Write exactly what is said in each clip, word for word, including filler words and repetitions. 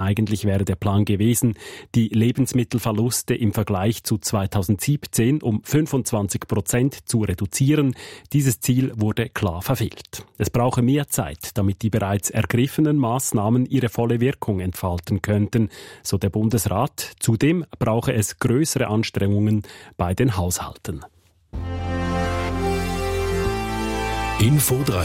Eigentlich wäre der Plan gewesen, die Lebensmittelverluste im Vergleich zu zweitausendsiebzehn um fünfundzwanzig Prozent zu reduzieren. Dieses Ziel wurde klar verfehlt. Es brauche mehr Zeit, damit die bereits ergriffenen Maßnahmen ihre volle Wirkung entfalten könnten, so der Bundesrat. Zudem brauche es größere Anstrengungen bei den Haushalten. Info drei.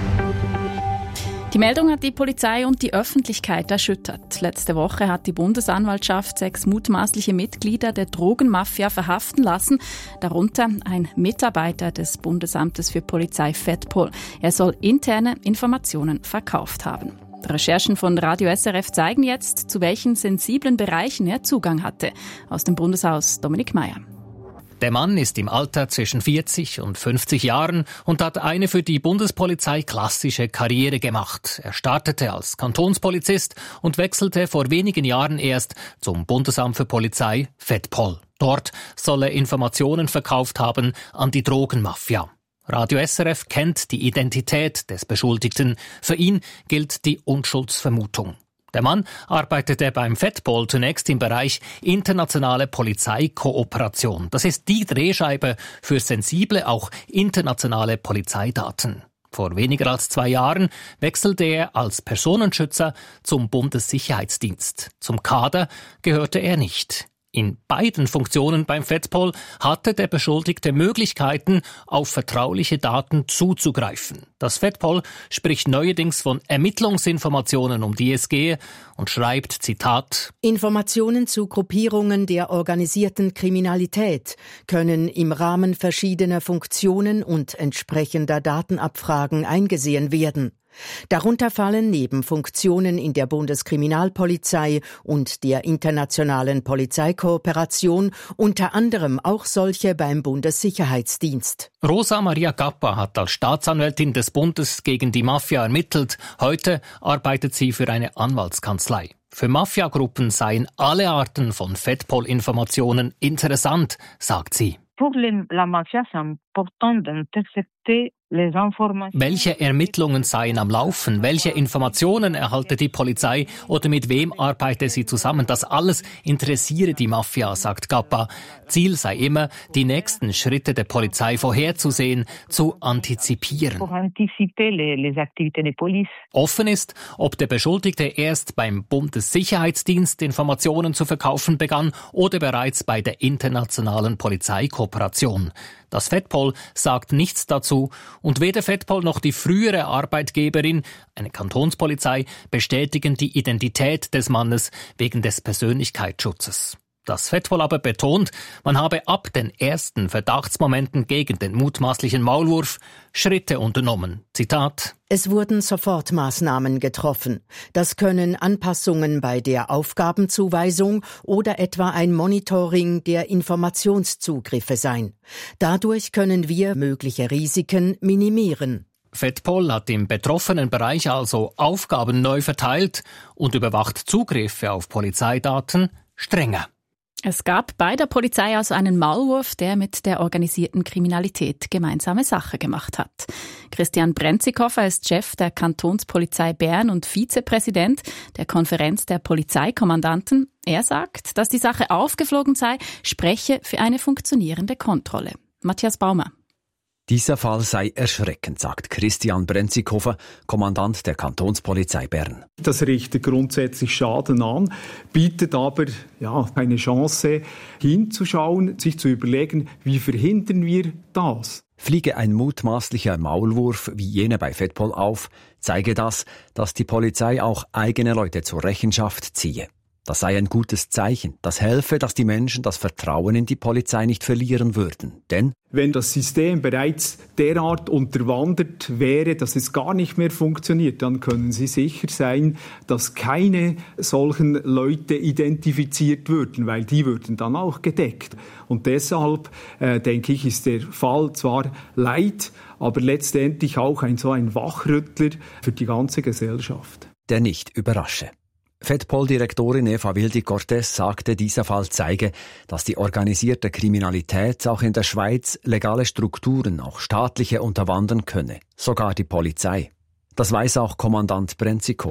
Die Meldung hat die Polizei und die Öffentlichkeit erschüttert. Letzte Woche hat die Bundesanwaltschaft sechs mutmaßliche Mitglieder der Drogenmafia verhaften lassen, darunter ein Mitarbeiter des Bundesamtes für Polizei Fedpol. Er soll interne Informationen verkauft haben. Recherchen von Radio S R F zeigen jetzt, zu welchen sensiblen Bereichen er Zugang hatte. Aus dem Bundeshaus Dominik Meyer. Der Mann ist im Alter zwischen vierzig und fünfzig Jahren und hat eine für die Bundespolizei klassische Karriere gemacht. Er startete als Kantonspolizist und wechselte vor wenigen Jahren erst zum Bundesamt für Polizei Fedpol. Dort soll er Informationen verkauft haben an die Drogenmafia. Radio S R F kennt die Identität des Beschuldigten. Für ihn gilt die Unschuldsvermutung. Der Mann arbeitete beim Fedpol zunächst im Bereich internationale Polizeikooperation. Das ist die Drehscheibe für sensible, auch internationale Polizeidaten. Vor weniger als zwei Jahren wechselte er als Personenschützer zum Bundessicherheitsdienst. Zum Kader gehörte er nicht. In beiden Funktionen beim Fedpol hatte der Beschuldigte Möglichkeiten, auf vertrauliche Daten zuzugreifen. Das Fedpol spricht neuerdings von Ermittlungsinformationen, um die es gehe, und schreibt, Zitat, Informationen zu Gruppierungen der organisierten Kriminalität können im Rahmen verschiedener Funktionen und entsprechender Datenabfragen eingesehen werden. Darunter fallen neben Funktionen in der Bundeskriminalpolizei und der internationalen Polizeikooperation unter anderem auch solche beim Bundessicherheitsdienst. Rosa Maria Cappa hat als Staatsanwältin des Bundes gegen die Mafia ermittelt. Heute arbeitet sie für eine Anwaltskanzlei. Für Mafiagruppen seien alle Arten von Fedpol-Informationen interessant, sagt sie. Pour la mafia, c'est important d'intercepter les informations. Welche Ermittlungen seien am Laufen? Welche Informationen erhalte die Polizei oder mit wem arbeite sie zusammen? Das alles interessiere die Mafia, sagt Cappa. Ziel sei immer, die nächsten Schritte der Polizei vorherzusehen, zu antizipieren. Pour anticiper les, les activités de police. Offen ist, ob der Beschuldigte erst beim Bundessicherheitsdienst Informationen zu verkaufen begann oder bereits bei der internationalen Polizeikooperation. Das Fedpol sagt nichts dazu und weder Fedpol noch die frühere Arbeitgeberin, eine Kantonspolizei, bestätigen die Identität des Mannes wegen des Persönlichkeitsschutzes. Das Fedpol aber betont, man habe ab den ersten Verdachtsmomenten gegen den mutmaßlichen Maulwurf Schritte unternommen. Zitat: Es wurden Sofortmaßnahmen getroffen. Das können Anpassungen bei der Aufgabenzuweisung oder etwa ein Monitoring der Informationszugriffe sein. Dadurch können wir mögliche Risiken minimieren. Fedpol hat im betroffenen Bereich also Aufgaben neu verteilt und überwacht Zugriffe auf Polizeidaten strenger. Es gab bei der Polizei also einen Maulwurf, der mit der organisierten Kriminalität gemeinsame Sache gemacht hat. Christian Brenzikofer ist Chef der Kantonspolizei Bern und Vizepräsident der Konferenz der Polizeikommandanten. Er sagt, dass die Sache aufgeflogen sei, spreche für eine funktionierende Kontrolle. Matthias Baumer. Dieser Fall sei erschreckend, sagt Christian Brenzikofer, Kommandant der Kantonspolizei Bern. Das richtet grundsätzlich Schaden an, bietet aber ja, eine Chance hinzuschauen, sich zu überlegen, wie verhindern wir das? Fliege ein mutmaßlicher Maulwurf wie jener bei Fedpol auf, zeige das, dass die Polizei auch eigene Leute zur Rechenschaft ziehe. Das sei ein gutes Zeichen. Das helfe, dass die Menschen das Vertrauen in die Polizei nicht verlieren würden. Denn wenn das System bereits derart unterwandert wäre, dass es gar nicht mehr funktioniert, dann können Sie sicher sein, dass keine solchen Leute identifiziert würden, weil die würden dann auch gedeckt. Und deshalb, äh, denke ich, ist der Fall zwar Leid, aber letztendlich auch ein so ein Wachrüttler für die ganze Gesellschaft. Der nicht überrasche. Fedpol-Direktorin Eva Wildi-Cortez sagte, dieser Fall zeige, dass die organisierte Kriminalität auch in der Schweiz legale Strukturen, auch staatliche, unterwandern könne, sogar die Polizei. Das weiß auch Kommandant Brenzikofer.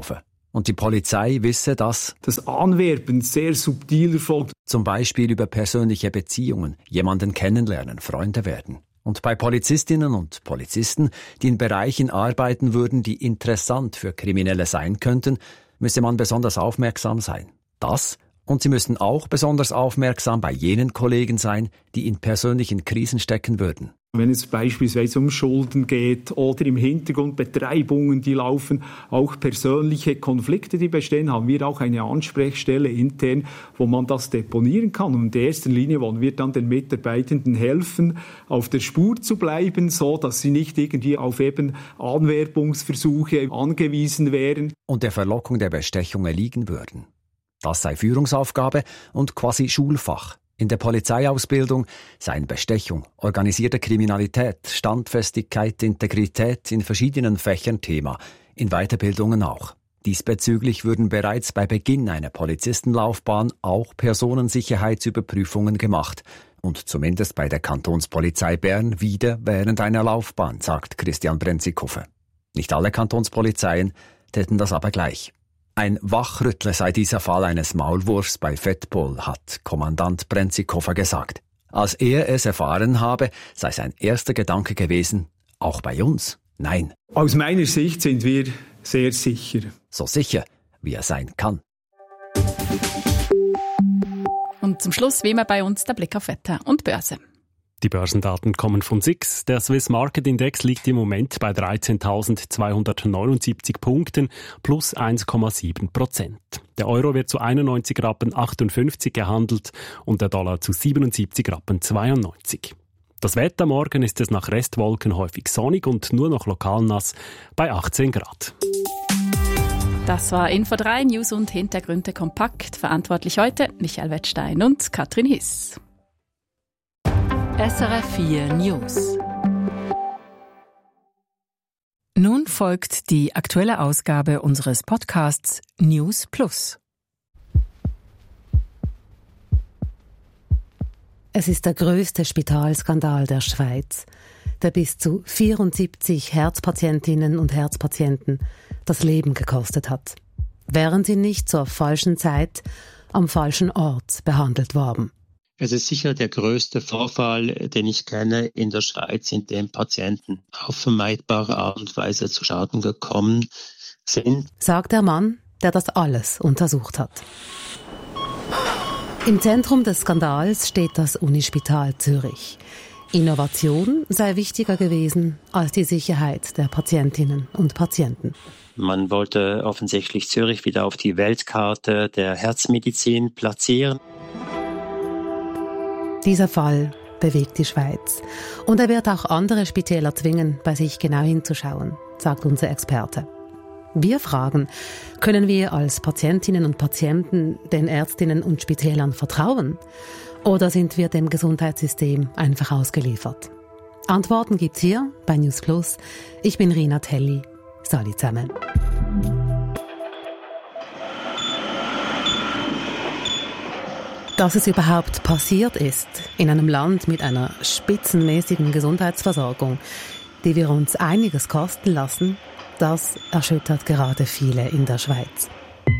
Und die Polizei wisse, dass das Anwerben sehr subtil erfolgt. Zum Beispiel über persönliche Beziehungen, jemanden kennenlernen, Freunde werden. Und bei Polizistinnen und Polizisten, die in Bereichen arbeiten würden, die interessant für Kriminelle sein könnten, müsse man besonders aufmerksam sein. Das, und sie müssten auch besonders aufmerksam bei jenen Kollegen sein, die in persönlichen Krisen stecken würden. Wenn es beispielsweise um Schulden geht oder im Hintergrund Betreibungen, die laufen, auch persönliche Konflikte, die bestehen, haben wir auch eine Ansprechstelle intern, wo man das deponieren kann. Und in erster Linie wollen wir dann den Mitarbeitenden helfen, auf der Spur zu bleiben, so dass sie nicht irgendwie auf eben Anwerbungsversuche angewiesen wären. Und der Verlockung der Bestechung erliegen würden. Das sei Führungsaufgabe und quasi Schulfach. In der Polizeiausbildung seien Bestechung, organisierte Kriminalität, Standfestigkeit, Integrität in verschiedenen Fächern Thema, in Weiterbildungen auch. Diesbezüglich würden bereits bei Beginn einer Polizistenlaufbahn auch Personensicherheitsüberprüfungen gemacht. Und zumindest bei der Kantonspolizei Bern wieder während einer Laufbahn, sagt Christian Brenzikofer. Nicht alle Kantonspolizeien täten das aber gleich. Ein Wachrüttler sei dieser Fall eines Maulwurfs bei Fettpol, hat Kommandant Brenzikofer gesagt. Als er es erfahren habe, sei sein erster Gedanke gewesen, auch bei uns? Nein. Aus meiner Sicht sind wir sehr sicher. So sicher, wie er sein kann. Und zum Schluss wie immer bei uns der Blick auf Wetter und Börse. Die Börsendaten kommen von S I X. Der Swiss Market Index liegt im Moment bei dreizehntausendzweihundertneunundsiebzig Punkten, plus eins Komma sieben Prozent. Der Euro wird zu einundneunzig Rappen achtundfünfzig gehandelt und der Dollar zu siebenundsiebzig Rappen zweiundneunzig. Das Wetter morgen ist es nach Restwolken häufig sonnig und nur noch lokal nass bei achtzehn Grad. Das war Info drei, News und Hintergründe kompakt. Verantwortlich heute Michael Wettstein und Katrin Hiss. S R F vier News. Nun folgt die aktuelle Ausgabe unseres Podcasts News Plus. Es ist der größte Spitalskandal der Schweiz, der bis zu vierundsiebzig Herzpatientinnen und Herzpatienten das Leben gekostet hat, während sie nicht zur falschen Zeit am falschen Ort behandelt worden. Es ist sicher der größte Vorfall, den ich kenne in der Schweiz, in dem Patienten auf vermeidbare Art und Weise zu Schaden gekommen sind, sagt der Mann, der das alles untersucht hat. Im Zentrum des Skandals steht das Unispital Zürich. Innovation sei wichtiger gewesen als die Sicherheit der Patientinnen und Patienten. Man wollte offensichtlich Zürich wieder auf die Weltkarte der Herzmedizin platzieren. Dieser Fall bewegt die Schweiz. Und er wird auch andere Spitäler zwingen, bei sich genau hinzuschauen, sagt unser Experte. Wir fragen, können wir als Patientinnen und Patienten den Ärztinnen und Spitälern vertrauen? Oder sind wir dem Gesundheitssystem einfach ausgeliefert? Antworten gibt's hier bei News Plus. Ich bin Rina Telli. Salut zusammen. Dass es überhaupt passiert ist, in einem Land mit einer spitzenmäßigen Gesundheitsversorgung, die wir uns einiges kosten lassen, das erschüttert gerade viele in der Schweiz.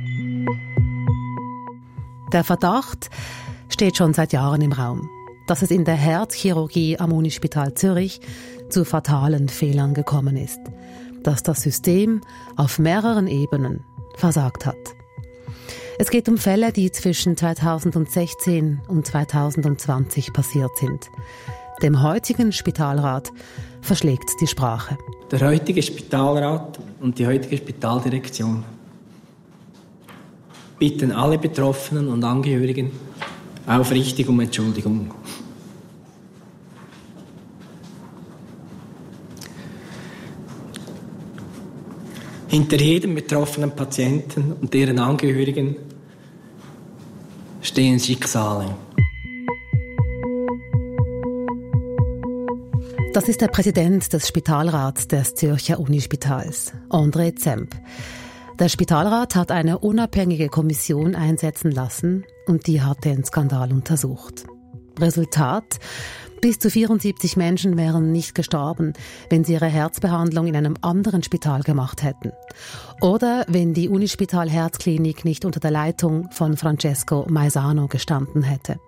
Der Verdacht steht schon seit Jahren im Raum, dass es in der Herzchirurgie am Unispital Zürich zu fatalen Fehlern gekommen ist, dass das System auf mehreren Ebenen versagt hat. Es geht um Fälle, die zwischen zweitausendsechzehn und zweitausendzwanzig passiert sind. Dem heutigen Spitalrat verschlägt die Sprache. Der heutige Spitalrat und die heutige Spitaldirektion bitten alle Betroffenen und Angehörigen aufrichtig um Entschuldigung. Hinter jedem betroffenen Patienten und deren Angehörigen stehen Schicksale. Das ist der Präsident des Spitalrats des Zürcher Unispitals, André Zemp. Der Spitalrat hat eine unabhängige Kommission einsetzen lassen und die hat den Skandal untersucht. Resultat: bis zu vierundsiebzig Menschen wären nicht gestorben, wenn sie ihre Herzbehandlung in einem anderen Spital gemacht hätten. Oder wenn die Unispital Herzklinik nicht unter der Leitung von Francesco Maisano gestanden hätte.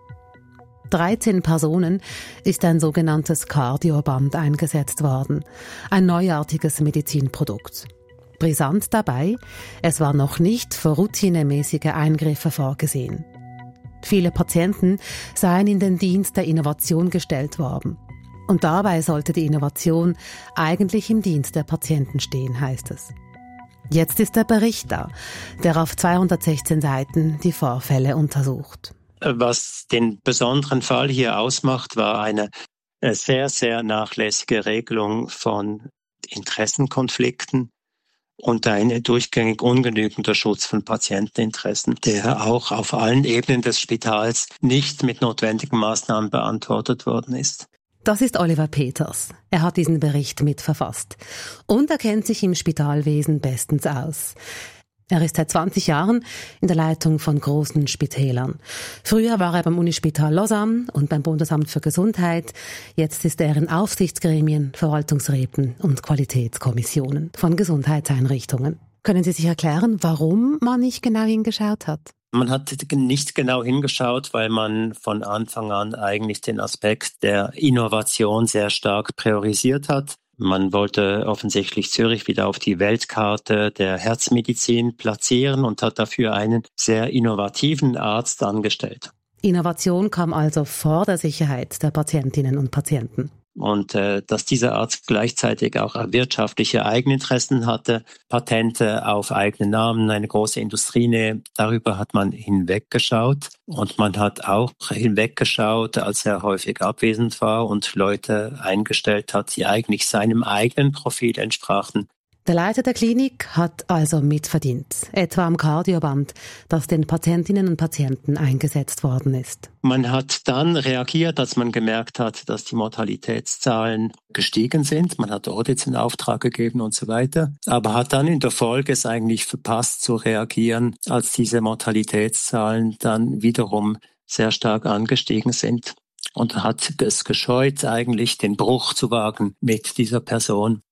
dreizehn Personen ist ein sogenanntes Cardioband eingesetzt worden, ein neuartiges Medizinprodukt. Brisant dabei, es war noch nicht für routinemäßige Eingriffe vorgesehen. Viele Patienten seien in den Dienst der Innovation gestellt worden. Und dabei sollte die Innovation eigentlich im Dienst der Patienten stehen, heißt es. Jetzt ist der Bericht da, der auf zweihundertsechzehn Seiten die Vorfälle untersucht. Was den besonderen Fall hier ausmacht, war eine sehr, sehr nachlässige Regelung von Interessenkonflikten und ein durchgängig ungenügender Schutz von Patienteninteressen, der auch auf allen Ebenen des Spitals nicht mit notwendigen Maßnahmen beantwortet worden ist. Das ist Oliver Peters. Er hat diesen Bericht mitverfasst. Und er kennt sich im Spitalwesen bestens aus. Er ist seit zwanzig Jahren in der Leitung von großen Spitälern. Früher war er beim Unispital Lausanne und beim Bundesamt für Gesundheit. Jetzt ist er in Aufsichtsgremien, Verwaltungsräten und Qualitätskommissionen von Gesundheitseinrichtungen. Können Sie sich erklären, warum man nicht genau hingeschaut hat? Man hat nicht genau hingeschaut, weil man von Anfang an eigentlich den Aspekt der Innovation sehr stark priorisiert hat. Man wollte offensichtlich Zürich wieder auf die Weltkarte der Herzmedizin platzieren und hat dafür einen sehr innovativen Arzt angestellt. Innovation kam also vor der Sicherheit der Patientinnen und Patienten. Und äh, dass dieser Arzt gleichzeitig auch wirtschaftliche Eigeninteressen hatte, Patente auf eigenen Namen, eine große Industrienähe, darüber hat man hinweggeschaut. Und man hat auch hinweggeschaut, als er häufig abwesend war und Leute eingestellt hat, die eigentlich seinem eigenen Profil entsprachen. Der Leiter der Klinik hat also mitverdient, etwa am Cardioband, das den Patientinnen und Patienten eingesetzt worden ist. Man hat dann reagiert, als man gemerkt hat, dass die Mortalitätszahlen gestiegen sind. Man hat Audits in Auftrag gegeben und so weiter, aber hat dann in der Folge es eigentlich verpasst zu reagieren, als diese Mortalitätszahlen dann wiederum sehr stark angestiegen sind. Und hat es gescheut, eigentlich den Bruch zu wagen mit dieser Person.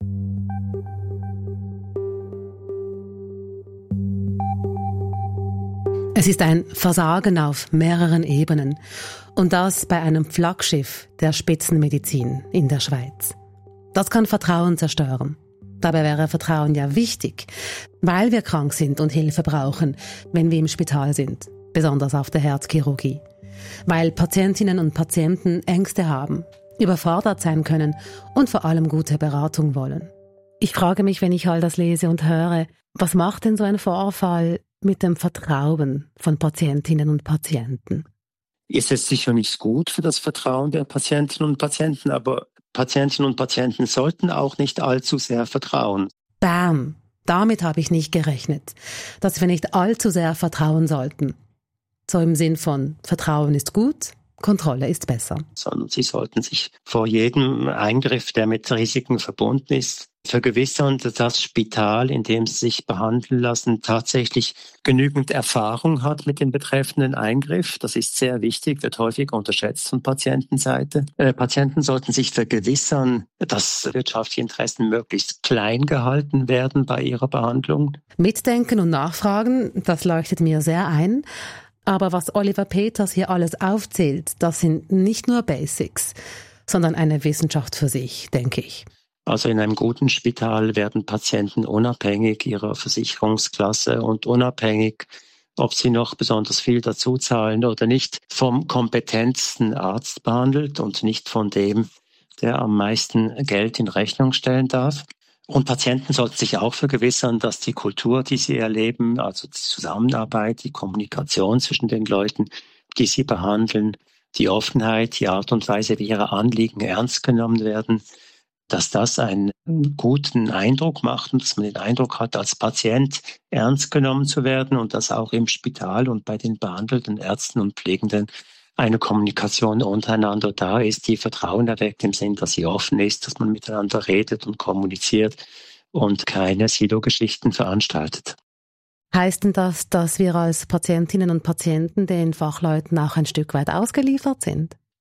Es ist ein Versagen auf mehreren Ebenen und das bei einem Flaggschiff der Spitzenmedizin in der Schweiz. Das kann Vertrauen zerstören. Dabei wäre Vertrauen ja wichtig, weil wir krank sind und Hilfe brauchen, wenn wir im Spital sind, besonders auf der Herzchirurgie. Weil Patientinnen und Patienten Ängste haben, überfordert sein können und vor allem gute Beratung wollen. Ich frage mich, wenn ich all das lese und höre, was macht denn so ein Vorfall mit dem Vertrauen von Patientinnen und Patienten? Ist es sicher nicht gut für das Vertrauen der Patientinnen und Patienten, aber Patientinnen und Patienten sollten auch nicht allzu sehr vertrauen. Bam! Damit habe ich nicht gerechnet, dass wir nicht allzu sehr vertrauen sollten. So im Sinn von Vertrauen ist gut, Kontrolle ist besser. Sondern sie sollten sich vor jedem Eingriff, der mit Risiken verbunden ist, vergewissern, dass das Spital, in dem sie sich behandeln lassen, tatsächlich genügend Erfahrung hat mit dem betreffenden Eingriff. Das ist sehr wichtig, wird häufig unterschätzt von Patientenseite. Äh, Patienten sollten sich vergewissern, dass wirtschaftliche Interessen möglichst klein gehalten werden bei ihrer Behandlung. Mitdenken und nachfragen, das leuchtet mir sehr ein. Aber was Oliver Peters hier alles aufzählt, das sind nicht nur Basics, sondern eine Wissenschaft für sich, denke ich. Also in einem guten Spital werden Patienten unabhängig ihrer Versicherungsklasse und unabhängig, ob sie noch besonders viel dazu zahlen oder nicht, vom kompetentsten Arzt behandelt und nicht von dem, der am meisten Geld in Rechnung stellen darf. Und Patienten sollten sich auch vergewissern, dass die Kultur, die sie erleben, also die Zusammenarbeit, die Kommunikation zwischen den Leuten, die sie behandeln, die Offenheit, die Art und Weise, wie ihre Anliegen ernst genommen werden, dass das einen guten Eindruck macht und dass man den Eindruck hat, als Patient ernst genommen zu werden und dass auch im Spital und bei den behandelten Ärzten und Pflegenden eine Kommunikation untereinander da ist, die Vertrauen erweckt im Sinn, dass sie offen ist, dass man miteinander redet und kommuniziert und keine Silo-Geschichten veranstaltet. Heißt denn das, dass wir als Patientinnen und Patienten den Fachleuten auch ein Stück weit ausgeliefert sind?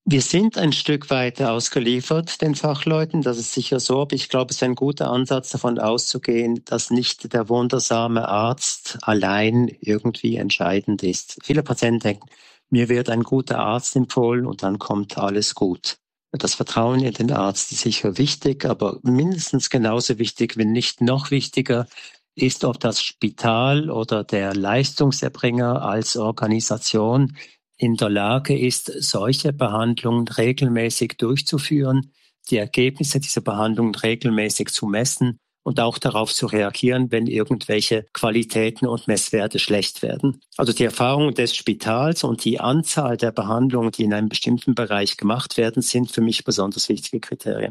Wir sind ein Stück weiter ausgeliefert den Fachleuten, das ist sicher so, aber ich glaube, es ist ein guter Ansatz, davon auszugehen, dass nicht der wundersame Arzt allein irgendwie entscheidend ist. Viele Patienten denken, mir wird ein guter Arzt empfohlen und dann kommt alles gut. Das Vertrauen in den Arzt ist sicher wichtig, aber mindestens genauso wichtig, wenn nicht noch wichtiger, ist, ob das Spital oder der Leistungserbringer als Organisation in der Lage ist, solche Behandlungen regelmäßig durchzuführen, die Ergebnisse dieser Behandlungen regelmäßig zu messen und auch darauf zu reagieren, wenn irgendwelche Qualitäten und Messwerte schlecht werden. Also die Erfahrung des Spitals und die Anzahl der Behandlungen, die in einem bestimmten Bereich gemacht werden, sind für mich besonders wichtige Kriterien.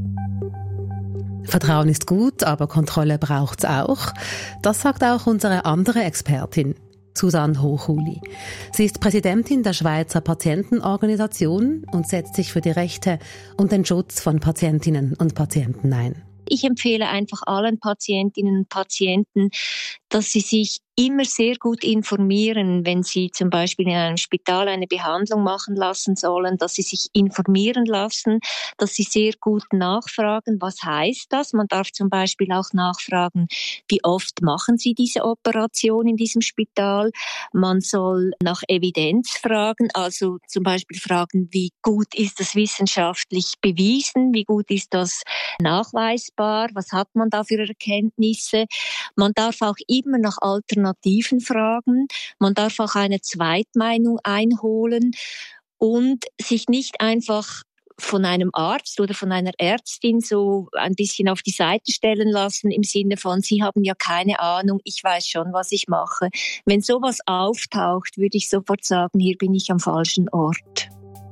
Vertrauen ist gut, aber Kontrolle braucht's auch. Das sagt auch unsere andere Expertin, Susanne Hochuli. Sie ist Präsidentin der Schweizer Patientenorganisation und setzt sich für die Rechte und den Schutz von Patientinnen und Patienten ein. Ich empfehle einfach allen Patientinnen und Patienten, dass sie sich immer sehr gut informieren, wenn sie zum Beispiel in einem Spital eine Behandlung machen lassen sollen, dass sie sich informieren lassen, dass sie sehr gut nachfragen, was heißt das? Man darf zum Beispiel auch nachfragen, wie oft machen Sie diese Operation in diesem Spital? Man soll nach Evidenz fragen, also zum Beispiel fragen, wie gut ist das wissenschaftlich bewiesen? Wie gut ist das nachweisbar? Was hat man da für Erkenntnisse? Man darf auch immer nach Alternativen Alternativen fragen. Man darf auch eine Zweitmeinung einholen und sich nicht einfach von einem Arzt oder von einer Ärztin so ein bisschen auf die Seite stellen lassen im Sinne von, Sie haben ja keine Ahnung, ich weiß schon, was ich mache. Wenn sowas auftaucht, würde ich sofort sagen, hier bin ich am falschen Ort.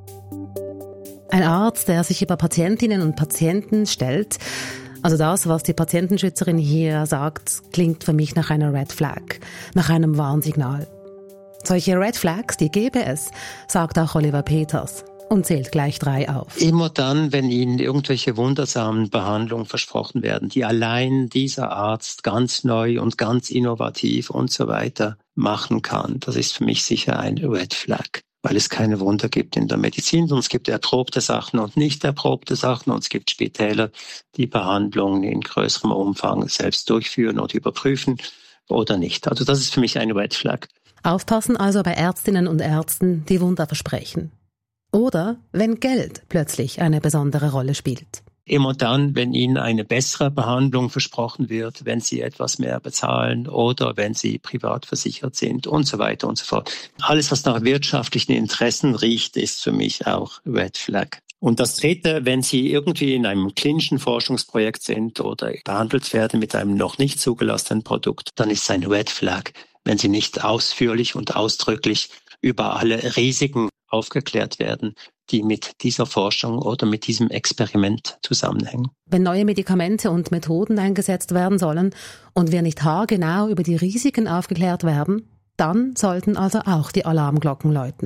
Ein Arzt, der sich über Patientinnen und Patienten stellt. Also das, was die Patientenschützerin hier sagt, klingt für mich nach einer Red Flag, nach einem Warnsignal. Solche Red Flags, die gäbe es, sagt auch Oliver Peters und zählt gleich drei auf. Immer dann, wenn Ihnen irgendwelche wundersamen Behandlungen versprochen werden, die allein dieser Arzt ganz neu und ganz innovativ und so weiter machen kann, das ist für mich sicher ein Red Flag. Weil es keine Wunder gibt in der Medizin, sondern es gibt erprobte Sachen und nicht erprobte Sachen und es gibt Spitäler, die Behandlungen in größerem Umfang selbst durchführen oder überprüfen oder nicht. Also das ist für mich ein Red Flag. Aufpassen also bei Ärztinnen und Ärzten, die Wunder versprechen. Oder wenn Geld plötzlich eine besondere Rolle spielt. Immer dann, wenn Ihnen eine bessere Behandlung versprochen wird, wenn Sie etwas mehr bezahlen oder wenn Sie privat versichert sind und so weiter und so fort. Alles, was nach wirtschaftlichen Interessen riecht, ist für mich auch Red Flag. Und das Dritte, wenn Sie irgendwie in einem klinischen Forschungsprojekt sind oder behandelt werden mit einem noch nicht zugelassenen Produkt, dann ist es ein Red Flag, wenn Sie nicht ausführlich und ausdrücklich über alle Risiken aufgeklärt werden, die mit dieser Forschung oder mit diesem Experiment zusammenhängen. Wenn neue Medikamente und Methoden eingesetzt werden sollen und wir nicht haargenau über die Risiken aufgeklärt werden, dann sollten also auch die Alarmglocken läuten.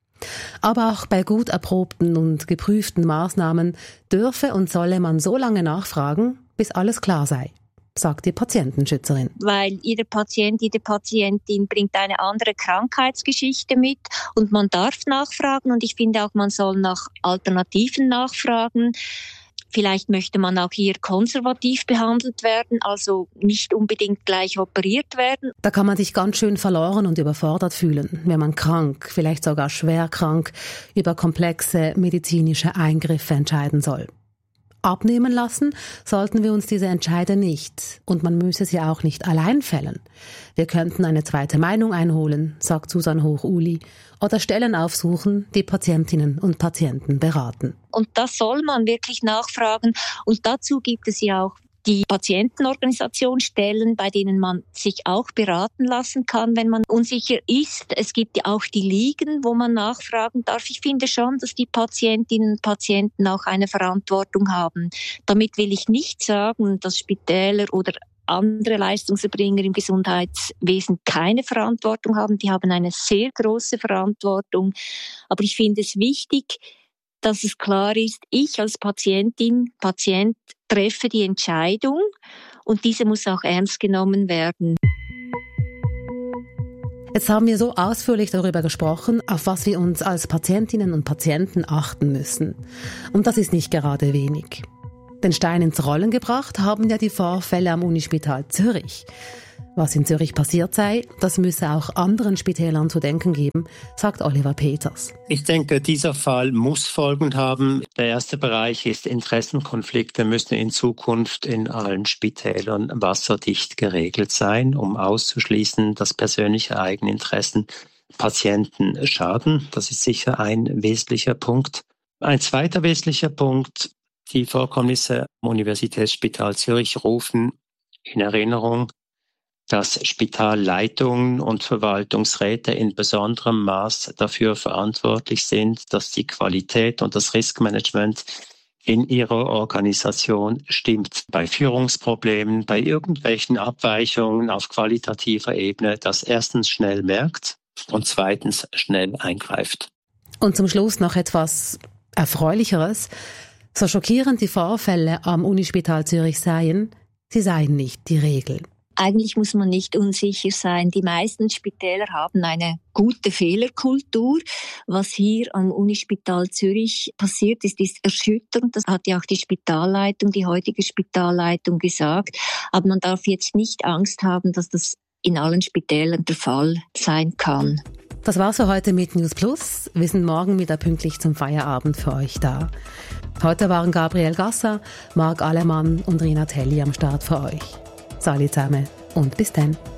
Aber auch bei gut erprobten und geprüften Maßnahmen dürfe und solle man so lange nachfragen, bis alles klar sei, sagt die Patientenschützerin. Weil jeder Patient, jede Patientin bringt eine andere Krankheitsgeschichte mit und man darf nachfragen und ich finde auch, man soll nach Alternativen nachfragen. Vielleicht möchte man auch hier konservativ behandelt werden, also nicht unbedingt gleich operiert werden. Da kann man sich ganz schön verloren und überfordert fühlen, wenn man krank, vielleicht sogar schwer krank, über komplexe medizinische Eingriffe entscheiden soll. Abnehmen lassen sollten wir uns diese Entscheide nicht und man müsse sie auch nicht allein fällen. Wir könnten eine zweite Meinung einholen, sagt Susanne Hochuli, oder Stellen aufsuchen, die Patientinnen und Patienten beraten. Und das soll man wirklich nachfragen und dazu gibt es ja auch die Patientenorganisation Stellen, bei denen man sich auch beraten lassen kann, wenn man unsicher ist. Es gibt ja auch die Ligen, wo man nachfragen darf. Ich finde schon, dass die Patientinnen und Patienten auch eine Verantwortung haben. Damit will ich nicht sagen, dass Spitäler oder andere Leistungserbringer im Gesundheitswesen keine Verantwortung haben. Die haben eine sehr große Verantwortung. Aber ich finde es wichtig, dass es klar ist, ich als Patientin, Patient treffe die Entscheidung und diese muss auch ernst genommen werden. Jetzt haben wir so ausführlich darüber gesprochen, auf was wir uns als Patientinnen und Patienten achten müssen. Und das ist nicht gerade wenig. Den Stein ins Rollen gebracht haben ja die Vorfälle am Unispital Zürich. Was in Zürich passiert sei, das müsse auch anderen Spitälern zu denken geben, sagt Oliver Peters. Ich denke, dieser Fall muss Folgen haben. Der erste Bereich ist, Interessenkonflikte müssen in Zukunft in allen Spitälern wasserdicht geregelt sein, um auszuschließen, dass persönliche Eigeninteressen Patienten schaden. Das ist sicher ein wesentlicher Punkt. Ein zweiter wesentlicher Punkt, die Vorkommnisse am Universitätsspital Zürich rufen in Erinnerung, dass Spitalleitungen und Verwaltungsräte in besonderem Maß dafür verantwortlich sind, dass die Qualität und das Riskmanagement in ihrer Organisation stimmt. Bei Führungsproblemen, bei irgendwelchen Abweichungen auf qualitativer Ebene, das erstens schnell merkt und zweitens schnell eingreift. Und zum Schluss noch etwas Erfreulicheres. So schockierend die Vorfälle am Unispital Zürich seien, sie seien nicht die Regel. Eigentlich muss man nicht unsicher sein. Die meisten Spitäler haben eine gute Fehlerkultur. Was hier am Unispital Zürich passiert ist, ist erschütternd. Das hat ja auch die Spitalleitung, die heutige Spitalleitung gesagt. Aber man darf jetzt nicht Angst haben, dass das in allen Spitälern der Fall sein kann. Das war's für heute mit News Plus. Wir sind morgen wieder pünktlich zum Feierabend für euch da. Heute waren Gabriel Gasser, Marc Alemann und Rina Telli am Start für euch. Salut zusammen und bis dann.